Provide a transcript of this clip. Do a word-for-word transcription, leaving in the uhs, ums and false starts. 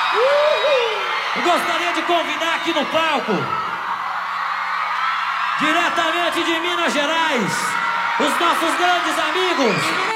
Eu gostaria de convidar aqui no palco, diretamente de Minas Gerais, os nossos grandes amigos